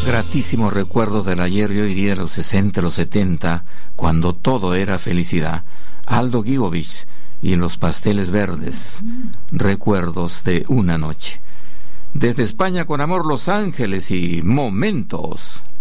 Gratísimos recuerdos del ayer, yo diría de los 60, los 70, cuando todo era felicidad. Aldo Gigovich y en Los Pasteles Verdes, recuerdos de una noche. Desde España con amor, Los Ángeles y Momentos.